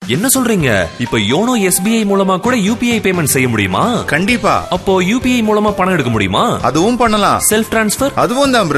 என்ன சொல்றீங்க? இப்ப யோனோ SBI மூலமா கூட UPI பேமெண்ட் செய்ய முடியுமா? கண்டிப்பா. அப்போ UPI மூலமா பணம் எடுக்க முடியுமா? அதுவும் பண்ணலாம். Self transfer? அதுவும் தான்.